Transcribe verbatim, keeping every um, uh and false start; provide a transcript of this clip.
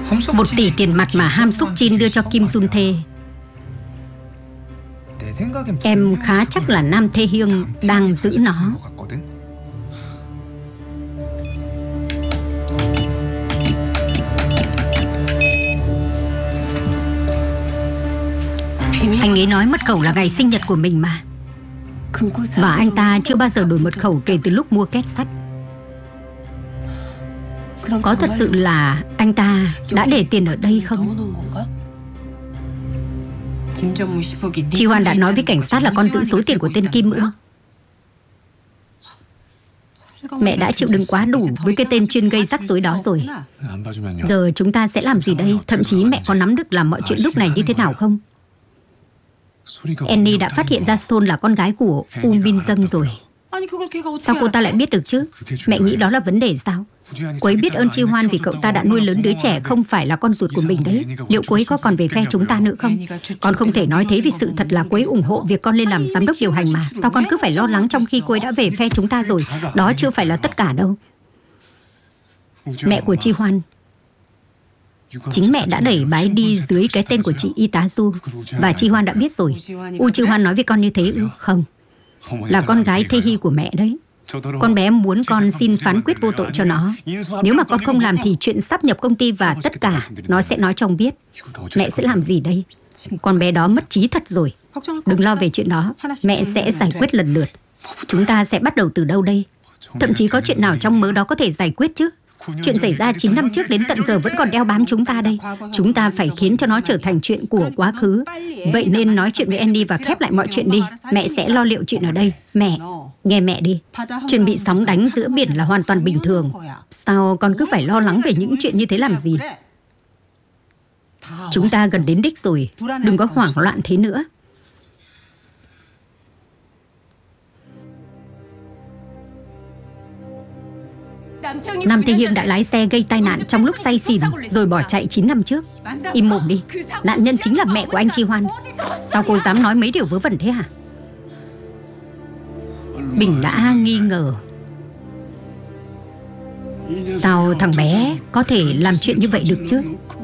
Một tỷ tiền mặt mà Ham Suk Jin đưa cho Kim Sun Tae. Em khá chắc là Nam Tae Hyung đang giữ nó. Anh ấy nói mật khẩu là ngày sinh nhật của mình mà. Và anh ta chưa bao giờ đổi mật khẩu kể từ lúc mua két sắt. Có thật sự là anh ta đã để tiền ở đây không? Ji Hoan đã nói với cảnh sát là con giữ số tiền của tên Kim ư? Mẹ đã chịu đựng quá đủ với cái tên chuyên gây rắc rối đó rồi. Giờ chúng ta sẽ làm gì đây? Thậm chí mẹ có nắm được làm mọi chuyện lúc này như thế nào không? Annie đã phát hiện ra Sol là con gái của U Min Jung rồi. Sao cô ta lại biết được chứ? Mẹ nghĩ đó là vấn đề sao? Cô ấy biết ơn Ji Hoan vì cậu ta đã nuôi lớn đứa trẻ không phải là con ruột của mình đấy. Liệu cô ấy có còn về phe chúng ta nữa không? Con không thể nói thế vì sự thật là cô ấy ủng hộ việc con lên làm giám đốc điều hành mà. Sao con cứ phải lo lắng trong khi cô ấy đã về phe chúng ta rồi? Đó chưa phải là tất cả đâu. Mẹ của Ji Hoan, chính mẹ đã đẩy bà ấy đi dưới cái tên của chị y tá Du. Và Ji Hoan đã biết rồi. U Ji Hoan nói với con như thế ư? Không. Là con gái Tae Hee của mẹ đấy. Con bé muốn con xin phán quyết vô tội cho nó. Nếu mà con không làm thì chuyện sáp nhập công ty và tất cả nó sẽ nói cho ông biết. Mẹ sẽ làm gì đây? Con bé đó mất trí thật rồi. Đừng lo về chuyện đó. Mẹ sẽ giải quyết lần lượt. Chúng ta sẽ bắt đầu từ đâu đây? Thậm chí có chuyện nào trong mớ đó có thể giải quyết chứ? Chuyện xảy ra chín năm trước đến tận giờ vẫn còn đeo bám chúng ta đây. Chúng ta phải khiến cho nó trở thành chuyện của quá khứ. Vậy nên nói chuyện với Annie và khép lại mọi chuyện đi. Mẹ sẽ lo liệu chuyện ở đây. Mẹ, nghe mẹ đi. Chuyện bị sóng đánh giữa biển là hoàn toàn bình thường. Sao con cứ phải lo lắng về những chuyện như thế làm gì? Chúng ta gần đến đích rồi. Đừng có hoảng loạn thế nữa. Nam Tae Hyung đã lái xe gây tai nạn trong lúc say xỉn rồi bỏ chạy chín năm trước. Im mồm đi. Nạn nhân chính là mẹ của anh Ji Hoan. Sao cô dám nói mấy điều vớ vẩn thế hả? Bình đã nghi ngờ. Sao thằng bé có thể làm chuyện như vậy được chứ?